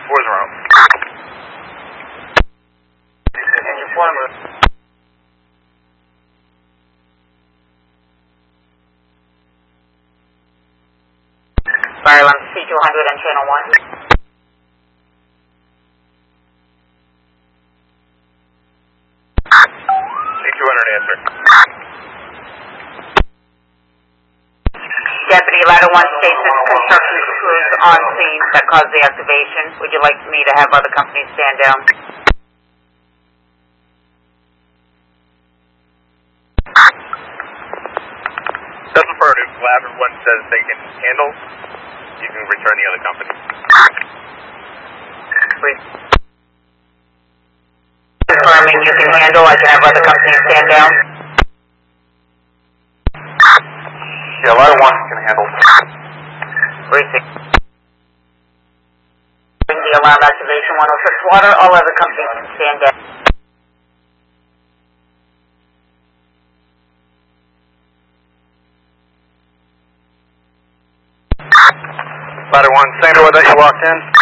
40. Engine 4, move. Fire alarm C200 on channel 1. C200, answer. Deputy Ladder 1 states that construction crews on scene that caused the activation. Would you like me to have other companies stand down? That's affirmative. Ladder 1 says they can handle. You can return the other company. Please. Confirming you can handle. I can have other companies stand down. Yeah, Ladder 1 can handle. Briefing. The alarm activation 106 water. All other companies can stand down. Ladder 1, same door that you walked in.